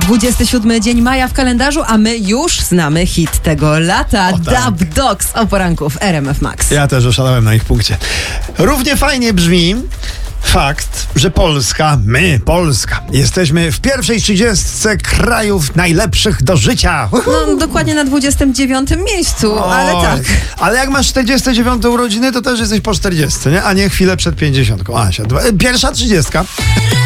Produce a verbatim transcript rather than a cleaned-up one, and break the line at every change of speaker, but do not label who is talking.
dwudziesty siódmy dzień maja w kalendarzu, a my już znamy hit tego lata.
O, tak.
Dub Dogs o poranku w R M F Max.
Ja też oszalałem na ich punkcie. Równie fajnie brzmi fakt, że Polska, my, Polska, jesteśmy w pierwszej trzydziestce krajów najlepszych do życia.
No, dokładnie na dwudziestym dziewiątym miejscu, ale
Oj,
tak.
Ale jak masz czterdzieste dziewiąte urodziny, to też jesteś po czterdziestce, nie? A nie chwilę przed pięćdziesiątką. Asia, dwa, pierwsza trzydziestka.